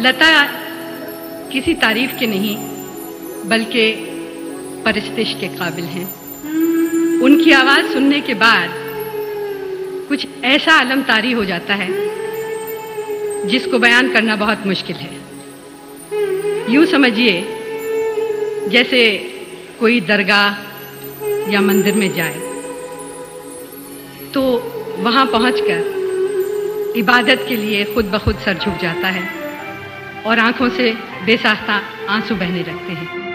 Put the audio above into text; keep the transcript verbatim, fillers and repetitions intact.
लता किसी तारीफ के नहीं बल्कि परस्तिश के काबिल हैं। उनकी आवाज़ सुनने के बाद कुछ ऐसा आलम तारी हो जाता है जिसको बयान करना बहुत मुश्किल है। यूँ समझिए जैसे कोई दरगाह या मंदिर में जाए तो वहाँ पहुँचकर इबादत के लिए खुद ब खुद सर झुक जाता है और आंखों से बेसाख्ता आंसू बहने लगते हैं।